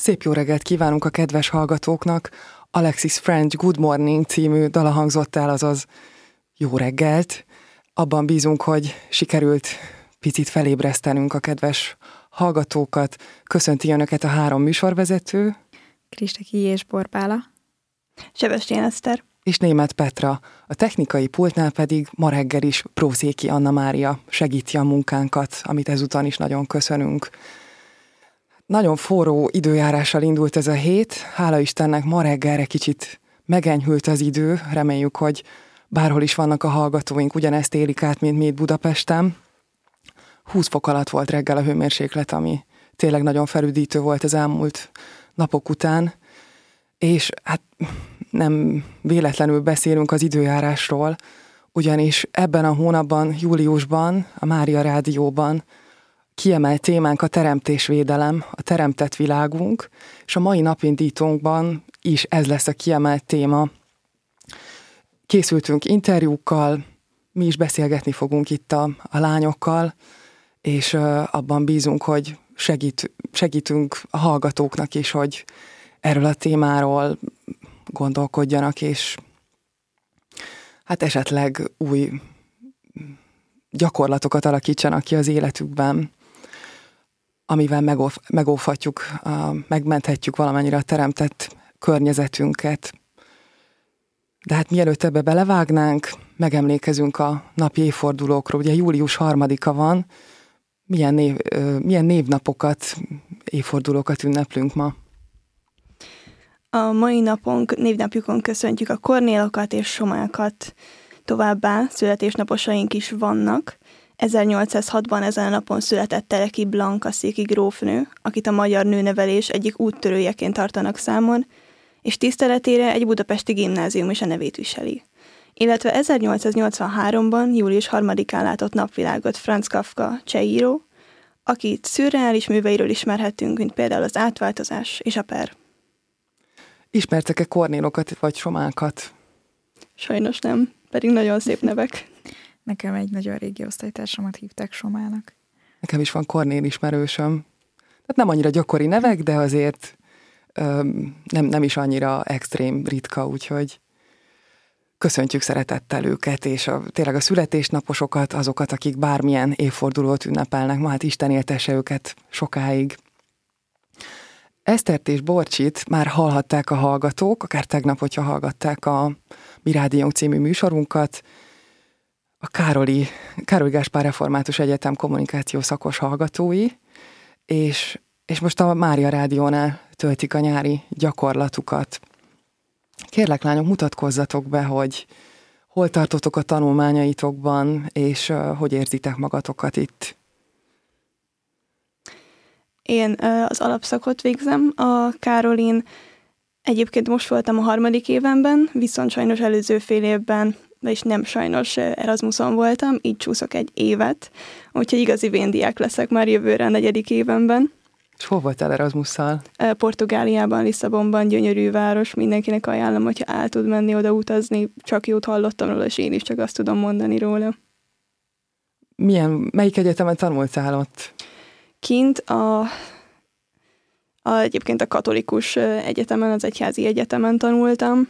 Szép jó reggelt kívánunk a kedves hallgatóknak. Alexis French Good Morning című dala hangzott el, azaz jó reggelt. Abban bízunk, hogy sikerült picit felébresztenünk a kedves hallgatókat. Köszönti önöket a 3 műsorvezető. Kristeki és Borbála. Sebestyén Eszter. És Németh Petra. A technikai pultnál pedig ma reggel is Prószéki Anna Mária segíti a munkánkat, amit ezúton is nagyon köszönünk. Nagyon forró időjárással indult ez a hét. Hála Istennek ma reggelre kicsit megenyhült az idő. Reméljük, hogy bárhol is vannak a hallgatóink, ugyanezt élik át, mint mi itt Budapesten. 20 fok alatt volt reggel a hőmérséklet, ami tényleg nagyon felüdítő volt az elmúlt napok után. És hát nem véletlenül beszélünk az időjárásról, ugyanis ebben a hónapban, júliusban, a Mária Rádióban kiemelt témánk a teremtésvédelem, a teremtett világunk, és a mai napindítónkban is ez lesz a kiemelt téma. Készültünk interjúkkal, mi is beszélgetni fogunk itt a lányokkal, és abban bízunk, hogy segítünk a hallgatóknak is, hogy erről a témáról gondolkodjanak, és hát esetleg új gyakorlatokat alakítsanak ki az életükben, amivel megóvhatjuk, megmenthetjük valamennyire a teremtett környezetünket. De hát mielőtt ebbe belevágnánk, megemlékezünk a napi évfordulókról. Ugye július 3-a van, milyen névnapokat, évfordulókat ünneplünk ma? A mai névnapjukon köszöntjük a Kornélokat és Somákat. Továbbá születésnaposaink is vannak. 1806-ban ezen a napon született Teleki Blanka széki grófnő, akit a magyar nőnevelés egyik úttörőjeként tartanak számon, és tiszteletére egy budapesti gimnázium is a nevét viseli. Illetve 1883-ban, július 3-án látott napvilágot Franz Kafka, cseh író, akit szürreális műveiről ismerhetünk, mint például az Átváltozás és a Per. Ismertek-e Kornélokat vagy Somákat? Sajnos nem, pedig nagyon szép nevek. Nekem egy nagyon régi osztálytársamat hívták Somának. Nekem is van Kornél ismerősöm. Tehát nem annyira gyakori nevek, de azért nem is annyira extrém, ritka, úgyhogy köszöntjük szeretettel őket, és tényleg a születésnaposokat, azokat, akik bármilyen évfordulót ünnepelnek. Ma hát Isten éltesse őket sokáig. Esztert és Borcsit már hallhatták a hallgatók, akár tegnap, hogyha hallgatták a Mi Rádiónk című műsorunkat. A Károly Gáspár Református Egyetem kommunikáció szakos hallgatói, és most a Mária Rádiónál töltik a nyári gyakorlatukat. Kérlek, lányok, mutatkozzatok be, hogy hol tartotok a tanulmányaitokban, és hogy érzitek magatokat itt. Én az alapszakot végzem a Károlin. Egyébként most voltam a 3. évenben, viszont sajnos előző fél évben, vagyis nem sajnos Erasmuson voltam, így csúszok egy évet, úgyhogy igazi véndiák leszek már jövőre a 4. évenben. És hol voltál Erasmusszal? Portugáliában, Lisszabonban, gyönyörű város, mindenkinek ajánlom, hogyha el tud menni oda utazni, csak jót hallottam róla, és én is csak azt tudom mondani róla. Melyik egyetemen tanultál ott? Kint egyébként a katolikus egyetemen, az egyházi egyetemen tanultam.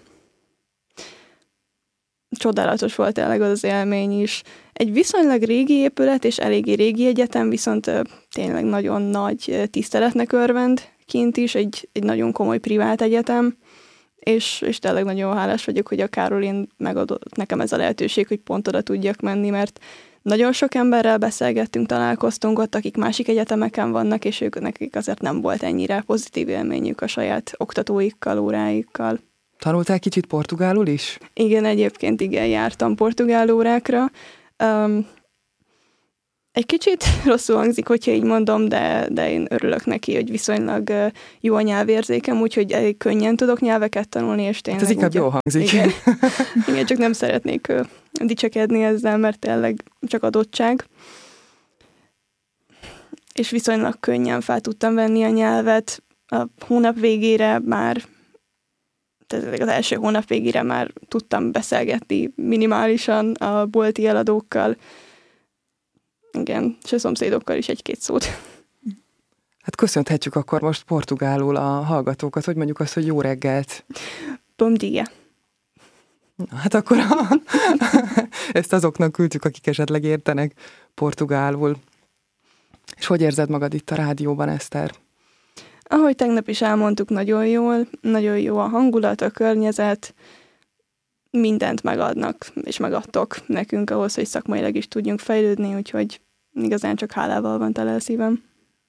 Csodálatos volt tényleg az élmény is. Egy viszonylag régi épület és eléggé régi egyetem, viszont tényleg nagyon nagy tiszteletnek örvend kint is, egy nagyon komoly privát egyetem, és tényleg nagyon hálás vagyok, hogy a Károlin megadott nekem ez a lehetőség, hogy pont oda tudjak menni, mert nagyon sok emberrel beszélgettünk, találkoztunk ott, akik másik egyetemeken vannak, és nekik azért nem volt ennyire pozitív élményük a saját oktatóikkal, óráikkal. Tanultál kicsit portugálul is? Igen, egyébként igen, jártam portugál órákra. Egy kicsit rosszul hangzik, hogyha így mondom, de én örülök neki, hogy viszonylag jó a nyelvérzékem, úgyhogy elég könnyen tudok nyelveket tanulni, és tényleg... Hát ez inkább jó hangzik. Igen, igen, csak nem szeretnék dicsekedni ezzel, mert tényleg csak adottság. És viszonylag könnyen fel tudtam venni a nyelvet. A hónap végére már, tehát az első hónap végére már tudtam beszélgetni minimálisan a bolti eladókkal. Igen, és a szomszédokkal is egy-két szót. Hát köszönhetjük akkor most portugálul a hallgatókat, hogy mondjuk azt, hogy jó reggelt. Bom dia. Na, hát akkor ezt azoknak küldtük, akik esetleg értenek portugálul. És hogy érzed magad itt a rádióban, Eszter? Ahogy tegnap is elmondtuk, nagyon jó a hangulat, a környezet, mindent megadnak, és megadtok nekünk ahhoz, hogy szakmailag is tudjunk fejlődni, úgyhogy igazán csak hálával van tele a szívem.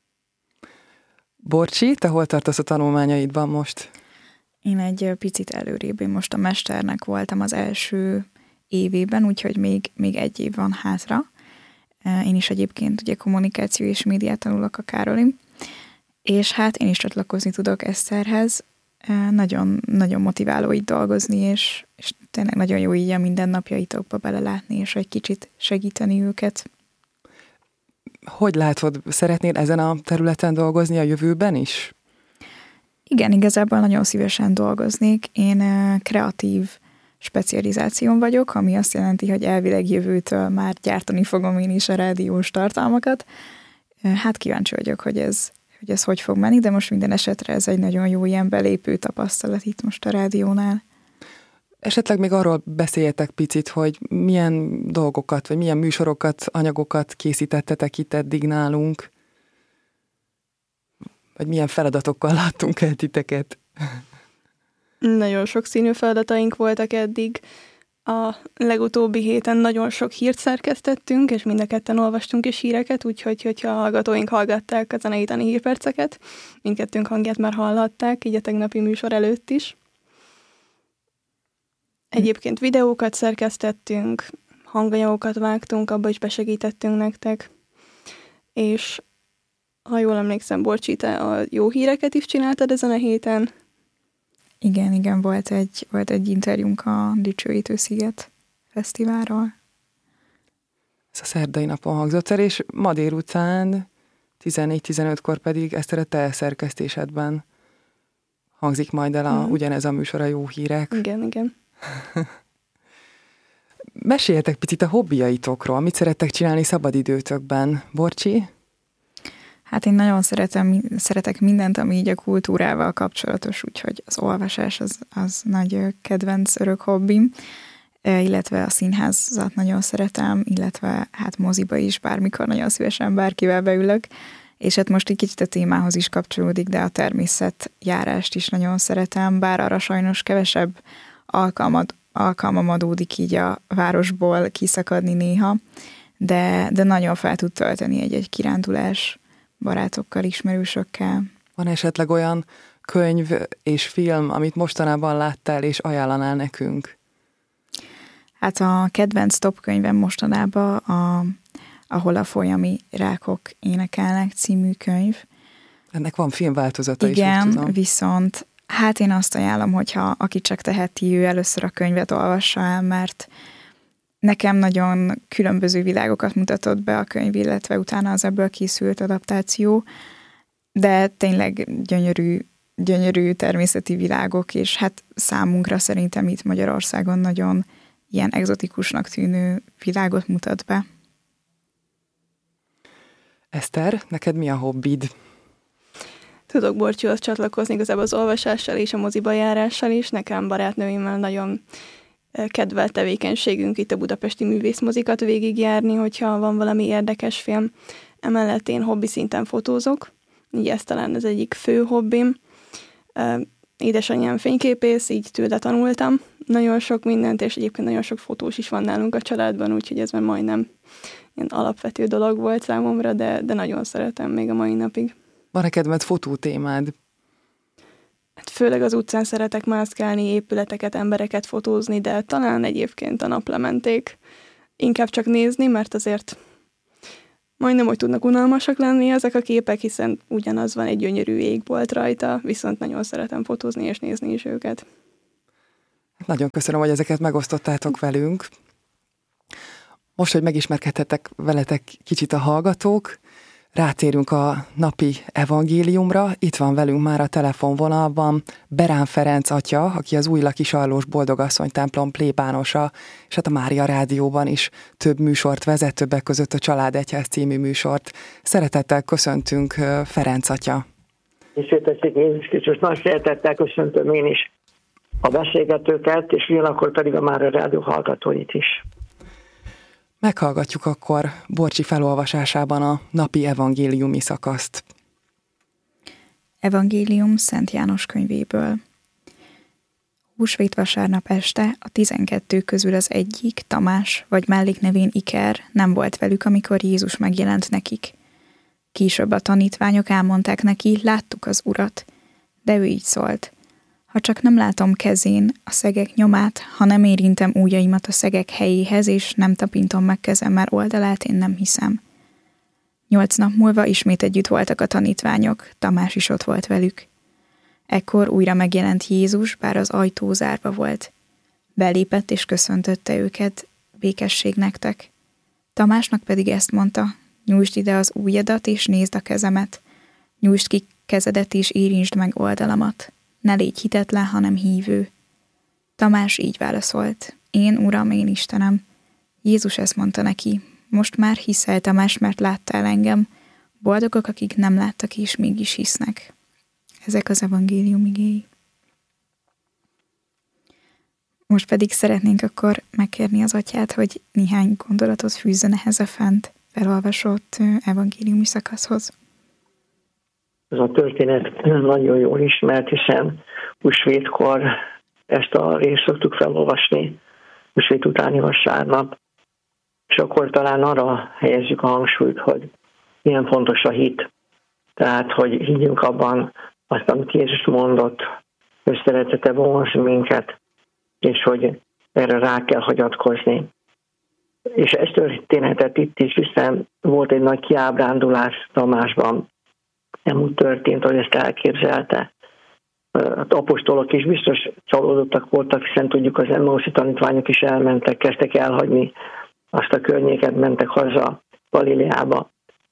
Borcsi, te hol tartasz a tanulmányaidban most? Én egy picit előrébb, én most a mesternek voltam az első évében, úgyhogy még egy év van hátra. Én is egyébként ugye kommunikáció és médiát tanulok a Károlin, és hát én is csatlakozni tudok Eszterhez. Nagyon, nagyon motiváló itt dolgozni, és tényleg nagyon jó így a mindennapjaitokba belelátni, és egy kicsit segíteni őket. Hogy látod, szeretnél ezen a területen dolgozni a jövőben is? Igen, igazából nagyon szívesen dolgoznék. Én kreatív specializáción vagyok, ami azt jelenti, hogy elvileg jövőtől már gyártani fogom én is a rádiós tartalmakat. Hát kíváncsi vagyok, hogy ez hogy fog menni, de most minden esetre ez egy nagyon jó ilyen belépő tapasztalat itt most a rádiónál. Esetleg még arról beszéljetek picit, hogy milyen dolgokat, vagy milyen műsorokat, anyagokat készítettetek itt eddig nálunk, vagy milyen feladatokkal láttunk el titeket. Nagyon sok színű feladataink voltak eddig. A legutóbbi héten nagyon sok hírt szerkesztettünk, és mind a ketten olvastunk is híreket, úgyhogy hogyha a hallgatóink hallgatták a zenei tani hírperceket, mindkettőnk hangját már hallhatták, így a tegnapi műsor előtt is. Egyébként videókat szerkesztettünk, hanganyagokat vágtunk, abba is besegítettünk nektek, és ha jól emlékszem, Borcsi, te a jó híreket is csináltad ezen a héten. Igen, volt egy interjúnk a Dicsőítő Sziget Fesztiválról. Ez a szerdai napon hangzott el, és ma délután 14-15-kor pedig Eszter, a te szerkesztésedben hangzik majd el ugyanez a műsor, a jó hírek. Igen. Meséljetek picit a hobbiaitokról, mit szerettek csinálni szabadidőtökben. Borcsi? Hát én nagyon szeretek mindent, ami így a kultúrával kapcsolatos, úgyhogy az olvasás az nagy kedvenc örök hobbim, illetve a színházat nagyon szeretem, illetve hát moziba is bármikor nagyon szívesen bárkivel beülök, és hát most egy kicsit a témához is kapcsolódik, de a természetjárást is nagyon szeretem, bár arra sajnos kevesebb alkalmam adódik így a városból kiszakadni néha, de nagyon fel tud tölteni egy kirándulás barátokkal, ismerősökkel. Van esetleg olyan könyv és film, amit mostanában láttál és ajánlanál nekünk? Hát a kedvenc top könyvem mostanában Ahol a folyami rákok énekelnek című könyv. Ennek van filmváltozata is, igen, úgy tudom. Viszont hát én azt ajánlom, hogyha aki csak teheti, ő először a könyvet olvassa el, mert nekem nagyon különböző világokat mutatott be a könyv, illetve utána az ebből készült adaptáció, de tényleg gyönyörű természeti világok, és hát számunkra szerintem itt Magyarországon nagyon ilyen egzotikusnak tűnő világot mutat be. Eszter, neked mi a hobbid? Tudok Borcsihoz csatlakozni igazából az olvasással és a moziba járással is. Nekem barátnőimmel nagyon kedvelt tevékenységünk itt a budapesti művészmozikat végigjárni, hogyha van valami érdekes film. Emellett én hobbi szinten fotózok, így ez talán az egyik fő hobbim. Édesanyám fényképész, így tőle tanultam nagyon sok mindent, és egyébként nagyon sok fotós is van nálunk a családban, úgyhogy ez már majdnem ilyen alapvető dolog volt számomra, de nagyon szeretem még a mai napig. Van-e kedvenc fotótémád? Hát főleg az utcán szeretek mászkálni, épületeket, embereket fotózni, de talán egyébként a naplementék inkább csak nézni, mert azért majdnem, hogy tudnak unalmasak lenni ezek a képek, hiszen ugyanaz van, egy gyönyörű égbolt rajta, viszont nagyon szeretem fotózni és nézni is őket. Nagyon köszönöm, hogy ezeket megosztottátok velünk. Most, hogy megismerkedhettek veletek kicsit a hallgatók, Rátérünk a napi evangéliumra. Itt van velünk már a telefonvonalban Berán Ferenc atya, aki az Újlaki-Sallós Boldogasszony templom plébánosa, és hát a Mária Rádióban is több műsort vezet, többek között a Családegyház című műsort. Szeretettel köszöntünk, Ferenc atya. Dicsértessék Jézus Krisztus, nagy szeretettel köszöntöm én is a beszélgetőket, és ugyanakkor pedig a Mária Rádió hallgatóit is. Meghallgatjuk akkor Borcsi felolvasásában a napi evangéliumi szakaszt. Evangélium Szent János könyvéből. Húsvét vasárnap este a 12 közül az egyik, Tamás, vagy melléknevén Iker nem volt velük, amikor Jézus megjelent nekik. Később a tanítványok elmondták neki, láttuk az Urat, de ő így szólt. Ha csak nem látom kezén a szegek nyomát, ha nem érintem ujjaimat a szegek helyéhez, és nem tapintom meg kezemmel oldalát, én nem hiszem. 8 nap múlva ismét együtt voltak a tanítványok, Tamás is ott volt velük. Ekkor újra megjelent Jézus, bár az ajtó zárva volt. Belépett és köszöntötte őket, békesség nektek. Tamásnak pedig ezt mondta, nyújtsd ide az ujjadat és nézd a kezemet, nyújtsd ki kezedet és érintsd meg oldalamat. Ne légy hitetlen, hanem hívő. Tamás így válaszolt, én Uram, én Istenem. Jézus ezt mondta neki, most már hiszel, Tamás, mert láttál engem, boldogok, akik nem láttak és mégis hisznek. Ezek az evangélium igéi. Most pedig szeretnénk akkor megkérni az atyát, hogy néhány gondolatot fűzzön ehhez a fent felolvasott evangéliumi szakaszhoz. Ez a történet nagyon jól ismert, hiszen húsvétkor ezt a részt szoktuk felolvasni, húsvét utáni vasárnap, és akkor talán arra helyezzük a hangsúlyt, hogy milyen fontos a hit. Tehát, hogy higgyünk abban azt, amit Jézus mondott, ő szeretete vonz minket, és hogy erre rá kell hagyatkozni. És ez történetet itt is, hiszen volt egy nagy kiábrándulás Tamásban, nem úgy történt, hogy ezt elképzelte. Az apostolok is biztos csalódottak voltak, hiszen tudjuk, az Emmauszi tanítványok is elmentek, kezdtek elhagyni azt a környéket, mentek haza Galileába.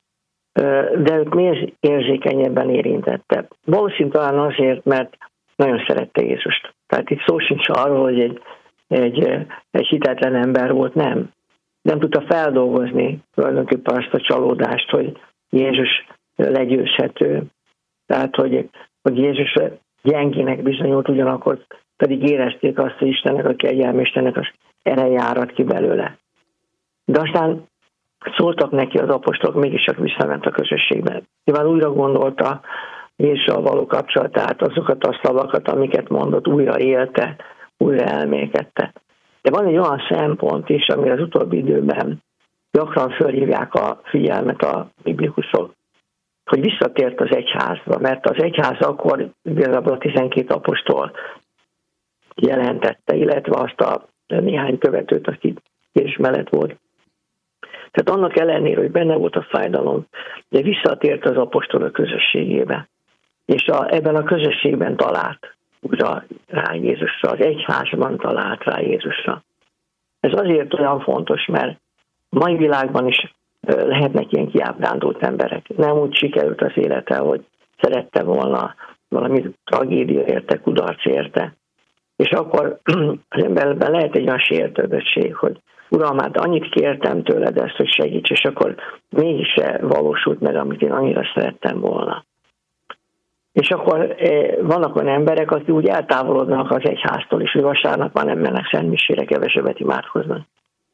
De ők miért érzékenyebben érintette? Valószínűleg talán azért, mert nagyon szerette Jézust. Tehát itt szó sincs arról, hogy egy hitetlen ember volt, nem. Nem tudta feldolgozni tulajdonképpen azt a csalódást, hogy Jézus legyőzhető. Tehát, hogy Jézus gyengének bizonyult, ugyanakkor pedig érezték azt, hogy Istennek a kegyelme, Istennek az ereje árad ki belőle. De aztán szóltak neki az apostolok, mégiscsak visszament a közösségbe. Nyilván újra gondolta Jézussal való kapcsolatát, azokat a szavakat, amiket mondott, újra élte, újra elmékedte. De van egy olyan szempont is, ami az utóbbi időben gyakran fölhívják a figyelmet a biblikusok, hogy visszatért az egyházba, mert az egyház akkor igazából a 12 apostol jelentette, illetve azt a néhány követőt, aki Jézus mellett volt. Tehát annak ellenére, hogy benne volt a fájdalom, de visszatért az apostolok közösségébe, és ebben a közösségben talált újra rá Jézusra, az egyházban talált rá Jézusra. Ez azért olyan fontos, mert a mai világban is lehetnek ilyen kiábrándult emberek. Nem úgy sikerült az élete, hogy szerette volna, valami tragédia érte, kudarc érte. És akkor az emberben lehet egy olyan sértődöttség, hogy Uram, hát annyit kértem tőled ezt, hogy segíts, és akkor mégis se valósult meg, amit én annyira szerettem volna. És akkor vannak olyan emberek, akik úgy eltávolodnak az egyháztól, és hogy vasárnap már nem mennek szentmisére, kevesebbet imádkoznak.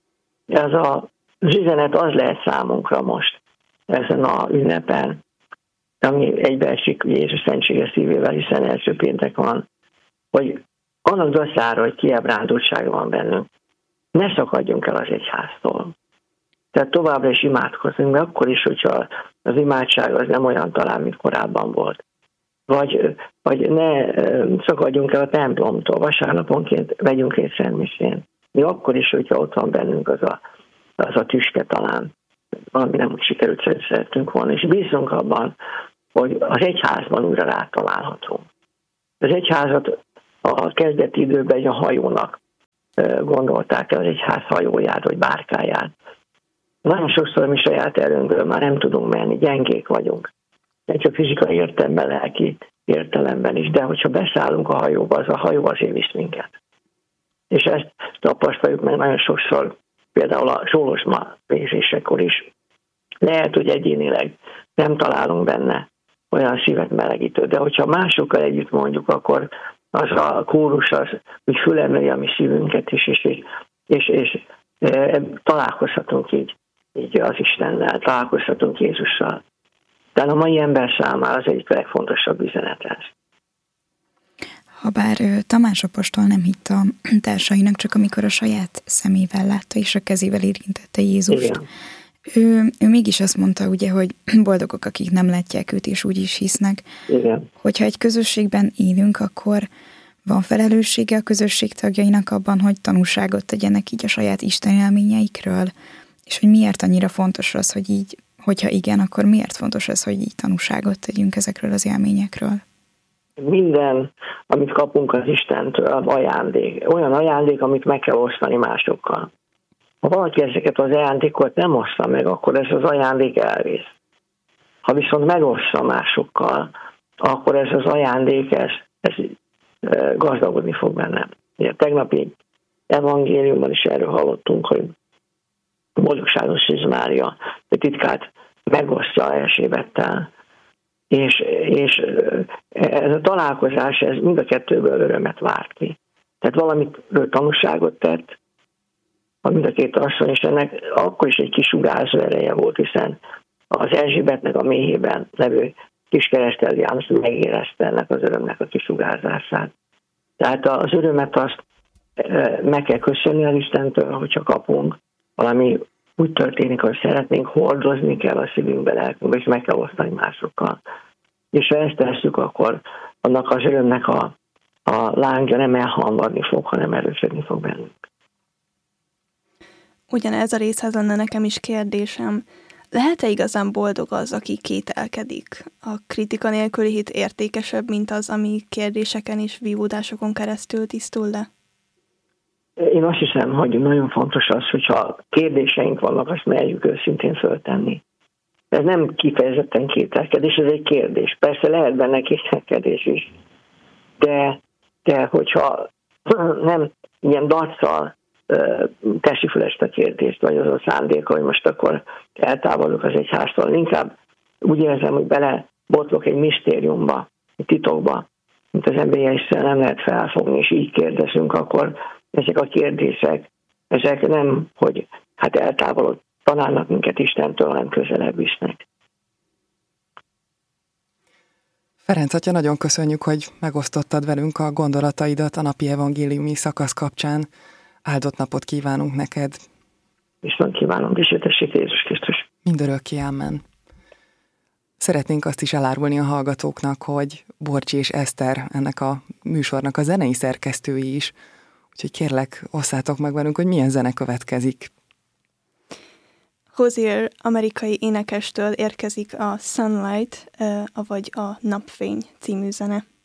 Az üzenet az lehet számunkra most, ezen az ünnepen, ami egybeesik Jézus szentséges szívével, hiszen első péntek van, hogy annak dacára, hogy kiábrándultság van bennünk, ne szakadjunk el az egyháztól. Tehát továbbra is imádkozunk, de akkor is, hogyha az imádság az nem olyan talán, mint korábban volt. Vagy ne szakadjunk el a templomtól, vasárnaponként vegyünk részt szentmisén. Mi akkor is, hogyha ott van bennünk az a tüske talán, valami nem úgy sikerült, hogy szerettünk volna, és bízunk abban, hogy az egyházban újra rátalálhatunk. Az egyházat a kezdeti időben egy a hajónak gondolták el, az egyház hajóját, vagy bárkáját. Nagyon sokszor a mi saját erőnkből már nem tudunk menni, gyengék vagyunk. Nem csak fizikai értelemben, lelki értelemben is, de hogyha beszállunk a hajóba, az a hajó azért visz minket. És ezt tapasztaljuk meg nagyon sokszor, például a zsolozsma végzésekor is. Lehet, hogy egyénileg nem találunk benne olyan szívet melegítő, de hogyha másokkal együtt mondjuk, akkor az a kórus az úgy fölemeli a mi szívünket is, és találkozhatunk így az Istennel, találkozhatunk Jézussal. De a mai ember számára az egyik legfontosabb üzenet ez. Habár Tamás apostol nem hitt a társainak, csak amikor a saját szemével látta és a kezével érintette Jézust. Ő mégis azt mondta, ugye, hogy boldogok, akik nem látják őt, és úgy is hisznek. Igen. Hogyha egy közösségben élünk, akkor van felelőssége a közösség tagjainak abban, hogy tanúságot tegyenek így a saját Isten élményeikről, és hogy miért annyira fontos az, hogy így, hogyha igen, akkor miért fontos az, hogy így tanúságot tegyünk ezekről az élményekről? Minden, amit kapunk az Istentől, ajándék. Olyan ajándék, amit meg kell osztani másokkal. Ha valaki ezeket az ajándékokat nem oszta meg, akkor ez az ajándék elvész. Ha viszont megoszta másokkal, akkor ez az ajándék, ez gazdagodni fog bennem. Ugye, tegnapi evangéliumban is erről hallottunk, hogy boldogságos Szűz Mária titkát megosztja Erzsébettel, és ez a találkozás, ez mind a kettőből örömet várt ki. Tehát valamitről tanúságot tett, mind a két asszony, és ennek akkor is egy kisugárzó ereje volt, hiszen az Erzsébetnek a méhében levő Kiskeresztel János megérezte ennek az örömnek a kisugárzását. Tehát az örömet azt meg kell köszönni az Istentől, hogyha kapunk, valami úgy történik, hogy szeretnénk, hordozni kell a szívünkbe, lelkünkbe, és meg kell osztani másokkal. És ha ezt tesszük, akkor annak az örömnek a lángja nem elhamvadni fog, hanem erősödni fog bennünk. Ugyanez a részhez lenne nekem is kérdésem. Lehet-e igazán boldog az, aki kételkedik? A kritika nélküli hit értékesebb, mint az, ami kérdéseken és vívódásokon keresztül tisztul le? Én azt hiszem, hogy nagyon fontos az, hogyha kérdéseink vannak, azt merjük őszintén föltenni. Ez nem kifejezetten kételkedés, ez egy kérdés. Persze lehet benne kételkedés is, de hogyha nem ilyen daccal teszi fel ezt a kérdést, vagy az a szándéka, hogy most akkor eltávolodok az egyháztól. Inkább úgy érzem, hogy belebotlok egy misztériumba, egy titokba, mint az emberi nem lehet felfogni, és így kérdezünk, akkor ezek a kérdések, ezek nem, hogy hát eltávolod, tanálnak minket Istentől, hanem közelebb visznek. Ferenc atya, nagyon köszönjük, hogy megosztottad velünk a gondolataidat a napi evangéliumi szakasz kapcsán. Áldott napot kívánunk neked. Viszont kívánom, dicsértessék Jézus Krisztus. Mindörökké, amen. Szeretnénk azt is elárulni a hallgatóknak, hogy Borcsi és Eszter ennek a műsornak a zenei szerkesztői is. Úgyhogy kérlek, osszátok meg velünk, hogy milyen zene következik. Hozier amerikai énekestől érkezik a Sunlight, vagy a Napfény című zene.